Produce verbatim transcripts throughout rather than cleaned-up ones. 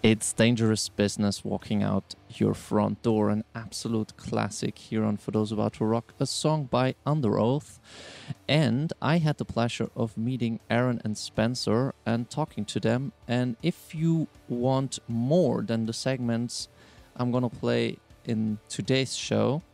It's Dangerous Business Walking Out Your Front Door, an absolute classic here on For Those About to Rock, a song by Underoath. And I had the pleasure of meeting Aaron and Spencer and talking to them. And if you want more than the segments I'm going to play in today's show,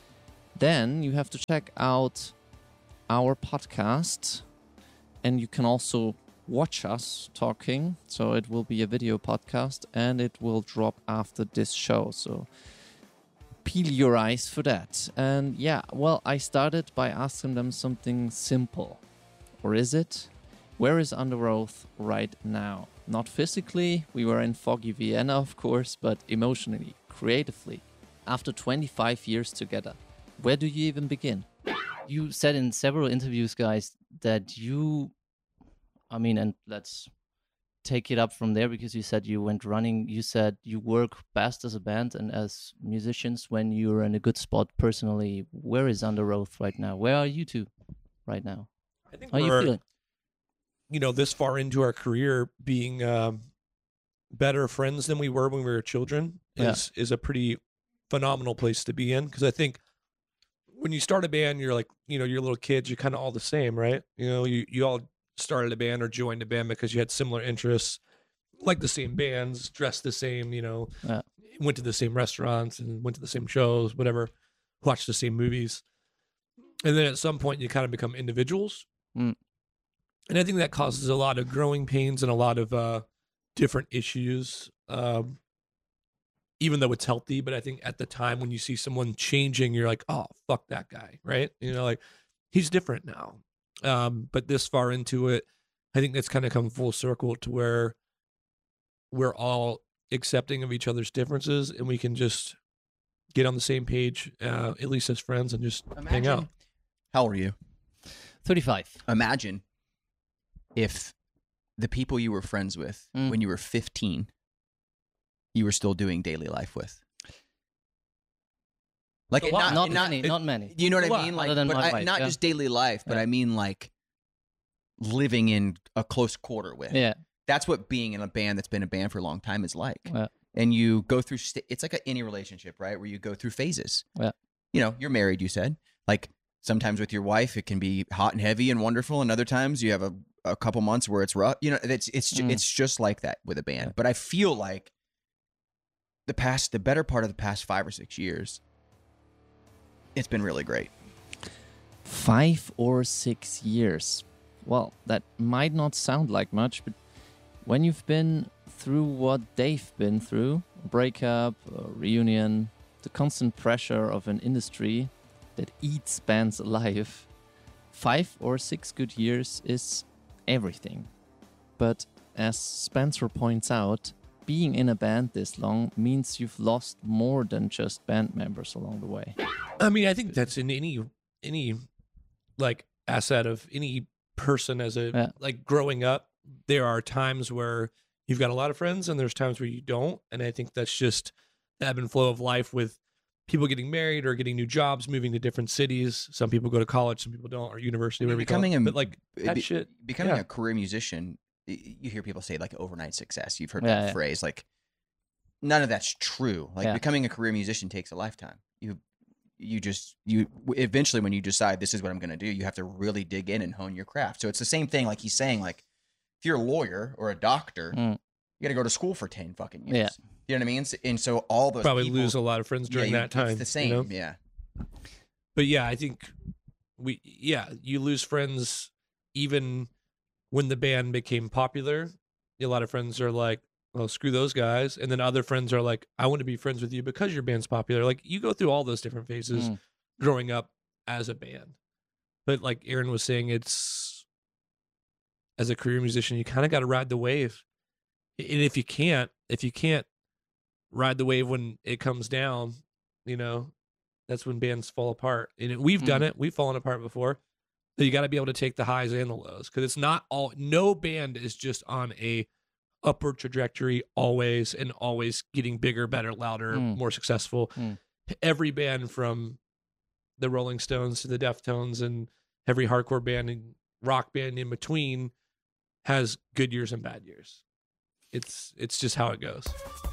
then you have to check out our podcast. And you can also watch us talking, so it will be a video podcast and it will drop after this show, so peel your eyes for that. And yeah, well, I started by asking them something simple. Or is it? Where is Underoath right now? Not physically, we were in foggy Vienna, of course, but emotionally, creatively, after twenty-five years together. Where do you even begin? You said in several interviews, guys, that you I mean, and let's take it up from there, because you said you went running. You said you work best as a band and as musicians when you're in a good spot personally. Where is Underoath right now? Where are you two right now? I think How are you we're, feeling? you know, this far into our career, being um, better friends than we were when we were children is, yeah. is a pretty phenomenal place to be in. Because I think when you start a band, you're like, you know, you're little kids, you're kind of all the same, right? You know, you, you all started a band or joined a band because you had similar interests, like the same bands, dressed the same, you know, yeah. went to the same restaurants and went to the same shows, whatever, watched the same movies. And then at some point you kind of become individuals. Mm. And I think that causes a lot of growing pains and a lot of uh, different issues, um, even though it's healthy. But I think at the time when you see someone changing, you're like, oh, fuck that guy, right? You know, like, he's different now. Um, but this far into it, I think that's kind of come full circle to where we're all accepting of each other's differences and we can just get on the same page, uh, at least as friends, and just Imagine, hang out. How old are you? thirty-five. Imagine if the people you were friends with mm. when you were fifteen, you were still doing daily life with. Like it, not, not, not many, it, not many. You know what I mean? Like, but I, wife, not yeah. just daily life, but yeah. I mean like living in a close quarter with. Yeah, that's what being in a band that's been a band for a long time is like. Yeah. And you go through. St- it's like a, any relationship, right? Where you go through phases. Yeah. You know, you're married. You said like sometimes with your wife it can be hot and heavy and wonderful, and other times you have a, a couple months where it's rough. You know, it's it's mm. it's just like that with a band. Yeah. But I feel like the past, the better part of the past five or six years. It's been really great. Five or six years. Well, that might not sound like much, but when you've been through what they've been through, a breakup, a reunion, the constant pressure of an industry that eats bands alive, five or six good years is everything. But as Spencer points out, being in a band this long means you've lost more than just band members along the way. I mean, I think that's in any any like asset of any person as a yeah. like growing up. There are times where you've got a lot of friends and there's times where you don't. And I think that's just the ebb and flow of life with people getting married or getting new jobs, moving to different cities. Some people go to college, some people don't, or university, whatever becoming you call it. A, but like that be, shit. Becoming yeah. a career musician, you hear people say like overnight success. You've heard yeah, that yeah. phrase. Like none of that's true. Like yeah. becoming a career musician takes a lifetime. You you just you eventually when you decide this is what I'm going to do, you have to really dig in and hone your craft. So it's the same thing. Like he's saying, like if you're a lawyer or a doctor, mm. you got to go to school for ten fucking years. Yeah. You know what I mean? And so all those probably people, lose a lot of friends during yeah, that time. It's the same. You know? Yeah. But yeah, I think we yeah you lose friends even when the band became popular. A lot of friends are like, well, screw those guys. And then other friends are like, I want to be friends with you because your band's popular. Like you go through all those different phases mm. growing up as a band. But like Aaron was saying, it's as a career musician, you kind of got to ride the wave. And if you can't, if you can't ride the wave when it comes down, you know, that's when bands fall apart. And we've mm. done it. We've fallen apart before. So you got to be able to take the highs and the lows because it's not all, no band is just on a upward trajectory always and always getting bigger, better, louder, mm. more successful. Mm. Every band from the Rolling Stones to the Deftones and every hardcore band and rock band in between has good years and bad years. it's it's just how it goes.